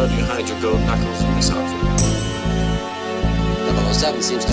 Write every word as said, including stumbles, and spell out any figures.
you hide your gold knuckles in this outfit? double oh seven seems to